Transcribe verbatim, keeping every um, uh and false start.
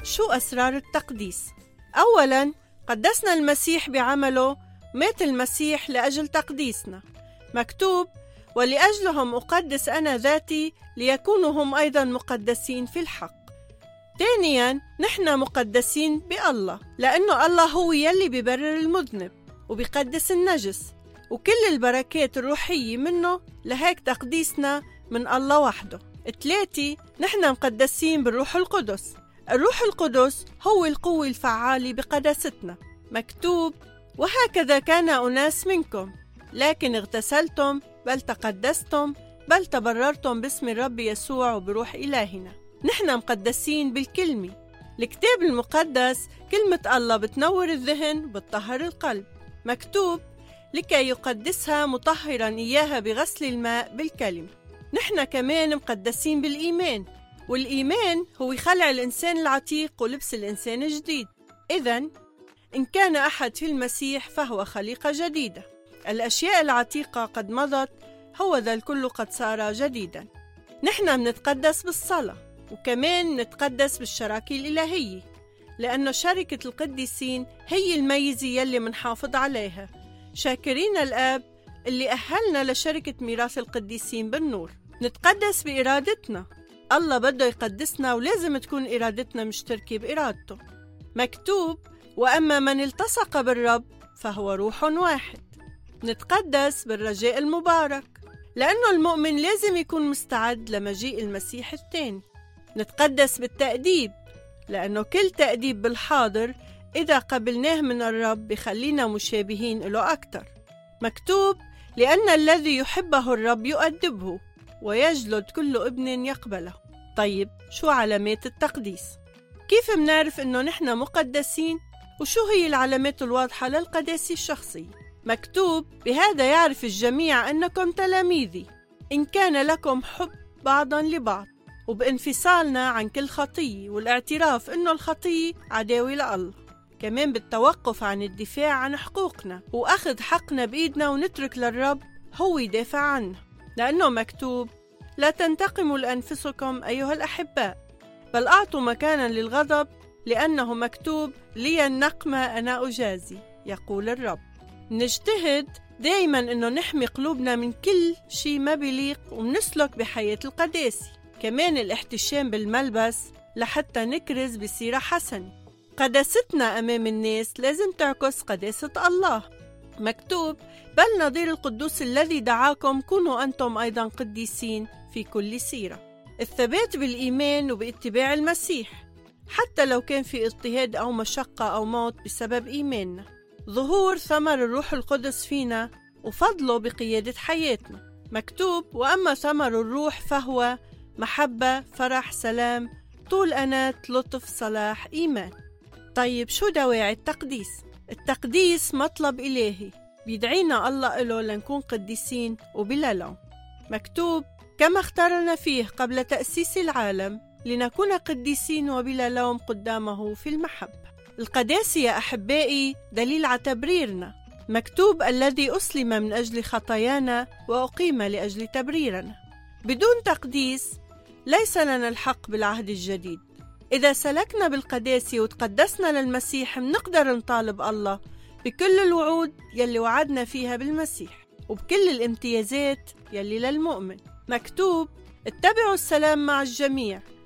شو أسرار التقديس؟ أولاً، قدسنا المسيح بعمله، مات المسيح لأجل تقديسنا. مكتوب: ولأجلهم أقدس أنا ذاتي ليكونوا هم أيضاً مقدسين في الحق. ثانياً، نحن مقدسين بالله، لأنه الله هو يلي بيبرر المذنب وبيقدس النجس، وكل البركات الروحية منه، لهيك تقديسنا من الله وحده. ثلاثة، نحن مقدسين بالروح القدس. الروح القدس هو القوة الفعالة بقداستنا. مكتوب: وهكذا كان أناس منكم، لكن اغتسلتم بل تقدستم بل تبررتم باسم الرب يسوع وبروح إلهنا. نحن مقدسين بالكلمة. الكتاب المقدس كلمة الله بتنور الذهن بتطهر القلب. مكتوب: لكي يقدسها مطهرا إياها بغسل الماء بالكلمة. نحن كمان مقدسين بالإيمان، والإيمان هو خلع الإنسان العتيق ولبس الإنسان الجديد. إذن إن كان أحد في المسيح فهو خليقة جديدة، الأشياء العتيقة قد مضت، هو ذا الكل قد صار جديدا. نحن منتقدس بالصلاة، وكمان نتقدس بالشراكة الإلهية، لأنه شركة القديسين هي الميزة يلي منحافظ عليها، شاكرين الآب اللي أهلنا لشركة ميراث القديسين بالنور. نتقدس بإرادتنا، الله بده يقدسنا ولازم تكون إرادتنا مشتركة بإرادته. مكتوب: وأما من التصق بالرب فهو روح واحد. نتقدس بالرجاء المبارك، لأنه المؤمن لازم يكون مستعد لمجيء المسيح الثاني. نتقدس بالتأديب، لأنه كل تأديب بالحاضر إذا قبلناه من الرب بخلينا مشابهين له أكتر. مكتوب: لأن الذي يحبه الرب يؤدبه ويجلد كل ابن يقبله. طيب، شو علامات التقديس؟ كيف منعرف إنه نحن مقدسين؟ وشو هي العلامات الواضحة للقداسة الشخصية؟ مكتوب: بهذا يعرف الجميع أنكم تلاميذي، إن كان لكم حب بعضا لبعض، وبانفصالنا عن كل خطية، والاعتراف إنه الخطية عداوة لله. كمان بالتوقف عن الدفاع عن حقوقنا، وأخذ حقنا بإيدنا ونترك للرب هو يدافع عنا، لأنه مكتوب: لا تنتقموا لأنفسكم أيها الأحباء، بل أعطوا مكانا للغضب، لأنه مكتوب: لي النقمة أنا أجازي، يقول الرب. نجتهد دايما إنه نحمي قلوبنا من كل شيء ما بيليق، ومنسلك بحياة القداسة. كمان الاحتشام بالملبس لحتى نكرز بسيرة حسنة. قداستنا أمام الناس لازم تعكس قداسة الله. مكتوب: بل نظير القدوس الذي دعاكم كونوا أنتم أيضا قديسين في كل سيرة. الثبات بالإيمان وباتباع المسيح، حتى لو كان في اضطهاد أو مشقة أو موت بسبب إيماننا. ظهور ثمر الروح القدس فينا وفضله بقيادة حياتنا. مكتوب: وأما ثمر الروح فهو محبة، فرح، سلام، طول أنات، لطف، صلاح، إيمان. طيب، شو دواعي التقديس؟ التقديس مطلب إلهي بيدعينا الله إله لنكون قديسين وبلا لوم. مكتوب: كما اختارنا فيه قبل تأسيس العالم لنكون قديسين وبلا لوم قدامه في المحبة. القداسة يا أحبائي دليل على تبريرنا. مكتوب: الذي أسلم من أجل خطايانا وأقيم لأجل تبريرنا. بدون تقديس ليس لنا الحق بالعهد الجديد. إذا سلكنا بالقداسة وتقدسنا للمسيح، منقدر نطالب الله بكل الوعود يلي وعدنا فيها بالمسيح، وبكل الامتيازات يلي للمؤمن. مكتوب: اتبعوا السلام مع الجميع